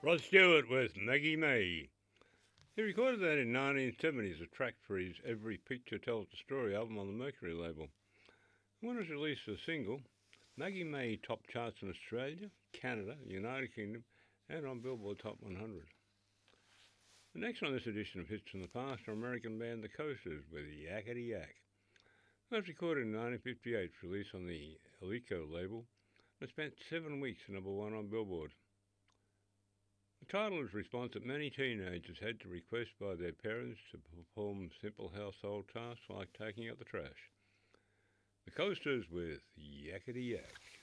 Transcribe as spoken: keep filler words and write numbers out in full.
Rod Stewart with Maggie May. He recorded that in nineteen seventy as a track for his Every Picture Tells a Story album on the Mercury label. When it was released as a single, Maggie May topped charts in Australia, Canada, United Kingdom, and on Billboard Top one hundred. The next on this edition of Hits from the Past are American band The Coasters with Yakety Yak. It was recorded in nineteen fifty-eight, released on the Alico label, and spent seven weeks at number one on Billboard. The title is a response that many teenagers had to request by their parents to perform simple household tasks like taking out the trash. The Coasters with Yakety Yak.